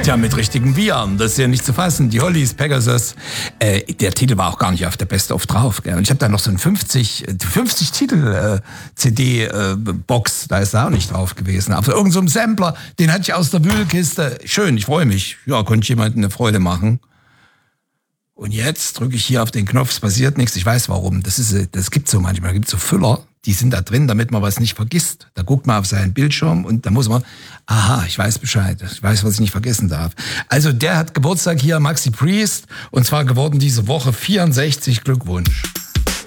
Ja, mit richtigen Viren, das ist ja nicht zu fassen. Die Hollies, Pegasus, der Titel war auch gar nicht auf der Best-of drauf. Gell? Und ich habe da noch so ein 50 Titel CD-Box, da ist er auch nicht drauf gewesen. Auf irgendeinem so Sampler, den hatte ich aus der Wühlkiste. Schön, ich freue mich. Ja, konnte ich jemandem eine Freude machen. Und jetzt drücke ich hier auf den Knopf, es passiert nichts. Ich weiß warum. Das gibt so manchmal, gibt so Füller, die sind da drin, damit man was nicht vergisst. Da guckt man auf seinen Bildschirm und da muss man, aha, ich weiß Bescheid. Ich weiß, was ich nicht vergessen darf. Also der hat Geburtstag hier, Maxi Priest, und zwar geworden diese Woche 64. Glückwunsch.